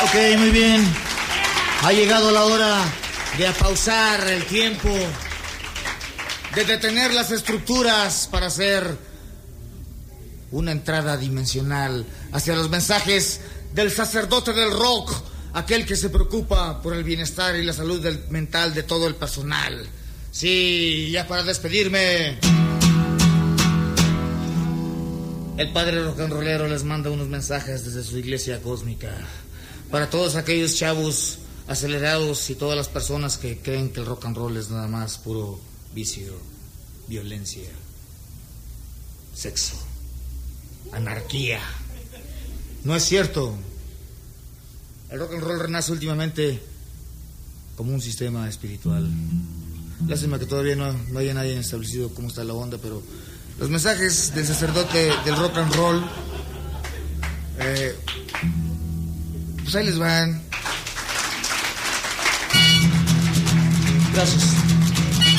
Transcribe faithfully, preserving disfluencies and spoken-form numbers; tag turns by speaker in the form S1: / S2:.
S1: Ok, muy bien. Ha llegado la hora de apausar el tiempo, de detener las estructuras para hacer una entrada dimensional hacia los mensajes del sacerdote del rock, aquel que se preocupa por el bienestar y la salud del, mental de todo el personal. Sí, ya para despedirme, el padre rock and rollero les manda unos mensajes desde su iglesia cósmica para todos aquellos chavos acelerados y todas las personas que creen que el rock and roll es nada más puro vicio, violencia, sexo, anarquía. No es cierto. El rock and roll renace últimamente como un sistema espiritual. Lástima que todavía no, no haya nadie establecido cómo está la onda, pero los mensajes del sacerdote del rock and roll, eh, pues ahí les van. Gracias.